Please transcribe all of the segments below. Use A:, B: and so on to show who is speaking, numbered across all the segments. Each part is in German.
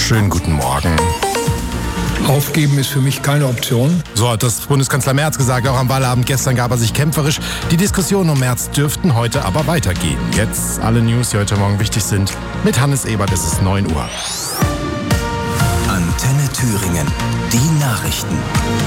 A: Schönen guten Morgen.
B: Aufgeben ist für mich keine Option.
A: So hat das Bundeskanzler Merz gesagt. Auch am Wahlabend gestern gab er sich kämpferisch. Die Diskussionen um Merz dürften heute aber weitergehen. Jetzt alle News, die heute Morgen wichtig sind. Mit Hannes Ebert ist es 9 Uhr.
C: Antenne Thüringen. Die Nachrichten.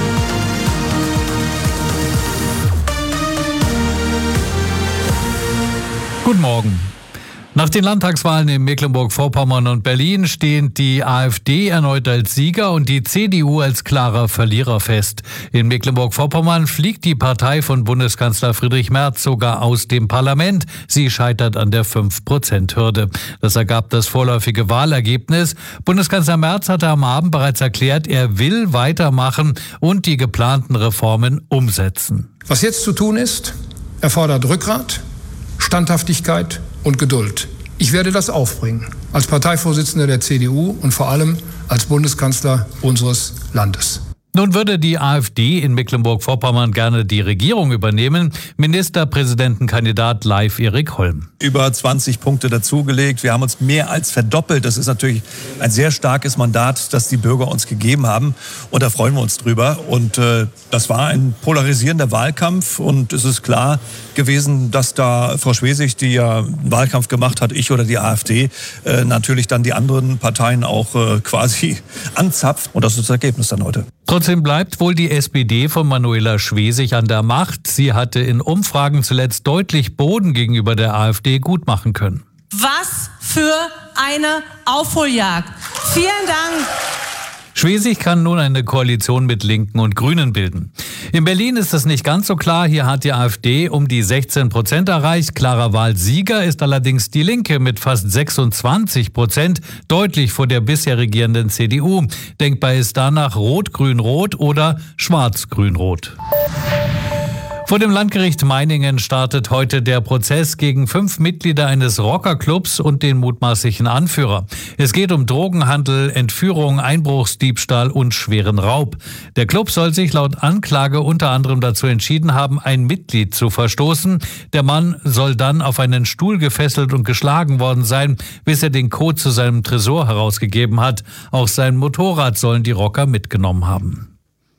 D: Guten Morgen. Nach den Landtagswahlen in Mecklenburg-Vorpommern und Berlin stehen die AfD erneut als Sieger und die CDU als klarer Verlierer fest. In Mecklenburg-Vorpommern fliegt die Partei von Bundeskanzler Friedrich Merz sogar aus dem Parlament. Sie scheitert an der 5%-Hürde. Das ergab das vorläufige Wahlergebnis. Bundeskanzler Merz hatte am Abend bereits erklärt, er will weitermachen und die geplanten Reformen umsetzen.
B: Was jetzt zu tun ist, erfordert Rückgrat, Standhaftigkeit und Geduld. Ich werde das aufbringen, als Parteivorsitzender der CDU und vor allem als Bundeskanzler unseres Landes.
D: Nun würde die AfD in Mecklenburg-Vorpommern gerne die Regierung übernehmen. Ministerpräsidentenkandidat Leif Erik Holm.
E: Über 20 Punkte dazugelegt. Wir haben uns mehr als verdoppelt. Das ist natürlich ein sehr starkes Mandat, das die Bürger uns gegeben haben. Und da freuen wir uns drüber. Und das war ein polarisierender Wahlkampf. Und es ist klar gewesen, dass da Frau Schwesig, die ja einen Wahlkampf gemacht hat, ich oder die AfD, natürlich dann die anderen Parteien auch quasi anzapft. Und das ist das Ergebnis dann heute.
D: Trotzdem bleibt wohl die SPD von Manuela Schwesig an der Macht. Sie hatte in Umfragen zuletzt deutlich Boden gegenüber der AfD gut machen können.
F: Was für eine Aufholjagd. Vielen Dank.
D: Schwesig kann nun eine Koalition mit Linken und Grünen bilden. In Berlin ist es nicht ganz so klar. Hier hat die AfD um die 16% erreicht. Klarer Wahlsieger ist allerdings die Linke mit fast 26%, deutlich vor der bisher regierenden CDU. Denkbar ist danach Rot-Grün-Rot oder Schwarz-Grün-Rot. Vor dem Landgericht Meiningen startet heute der Prozess gegen 5 Mitglieder eines Rockerclubs und den mutmaßlichen Anführer. Es geht um Drogenhandel, Entführung, Einbruchsdiebstahl und schweren Raub. Der Club soll sich laut Anklage unter anderem dazu entschieden haben, ein Mitglied zu verstoßen. Der Mann soll dann auf einen Stuhl gefesselt und geschlagen worden sein, bis er den Code zu seinem Tresor herausgegeben hat. Auch sein Motorrad sollen die Rocker mitgenommen haben.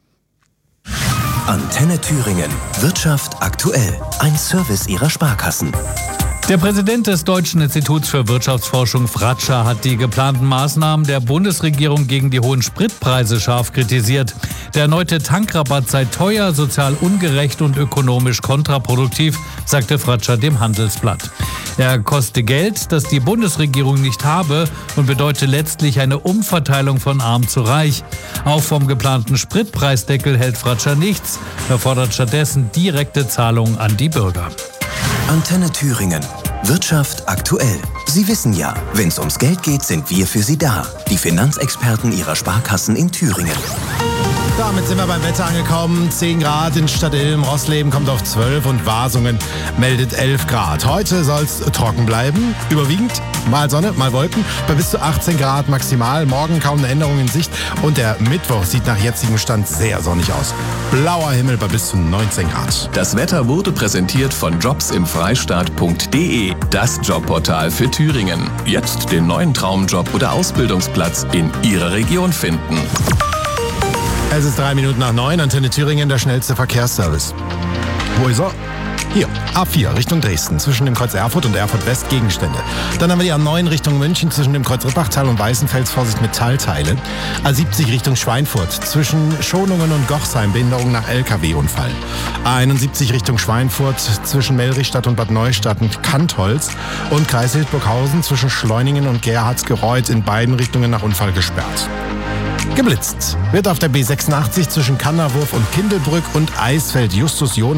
C: Antenne Thüringen. Wirtschaft aktuell. Ein Service Ihrer Sparkassen.
D: Der Präsident des Deutschen Instituts für Wirtschaftsforschung Fratscher hat die geplanten Maßnahmen der Bundesregierung gegen die hohen Spritpreise scharf kritisiert. Der erneute Tankrabatt sei teuer, sozial ungerecht und ökonomisch kontraproduktiv, sagte Fratscher dem Handelsblatt. Er koste Geld, das die Bundesregierung nicht habe und bedeute letztlich eine Umverteilung von arm zu reich. Auch vom geplanten Spritpreisdeckel hält Fratscher nichts. Er fordert stattdessen direkte Zahlungen an die Bürger.
C: Antenne Thüringen. Wirtschaft aktuell. Sie wissen ja, wenn es ums Geld geht, sind wir für Sie da. Die Finanzexperten Ihrer Sparkassen in Thüringen.
A: Damit sind wir beim Wetter angekommen. 10 Grad in Stadtilm, Rossleben kommt auf 12 und Wasungen meldet 11 Grad. Heute soll es trocken bleiben, überwiegend mal Sonne, mal Wolken, bei bis zu 18 Grad maximal. Morgen kaum eine Änderung in Sicht und der Mittwoch sieht nach jetzigem Stand sehr sonnig aus. Blauer Himmel bei bis zu 19 Grad.
G: Das Wetter wurde präsentiert von jobsimfreistaat.de, das Jobportal für Thüringen. Jetzt den neuen Traumjob oder Ausbildungsplatz in Ihrer Region finden.
A: Es ist 3 Minuten nach 9, Antenne Thüringen, der schnellste Verkehrsservice. Wo ist er? Hier, A4 Richtung Dresden, zwischen dem Kreuz Erfurt und Erfurt West Gegenstände. Dann haben wir die A9 Richtung München, zwischen dem Kreuz Rippachtal und Weißenfels, Vorsicht Metallteile. A70 Richtung Schweinfurt, zwischen Schonungen und Gochsheim, Behinderung nach LKW-Unfall. A71 Richtung Schweinfurt, zwischen Mellrichstadt und Bad Neustadt und Kantholz. Und Kreis Hildburghausen, zwischen Schleiningen und Gerhardsgereuth, in beiden Richtungen nach Unfall gesperrt. Geblitzt wird auf der B86 zwischen Kannerwurf und Kindelbrück und Eisfeld Justus Jonas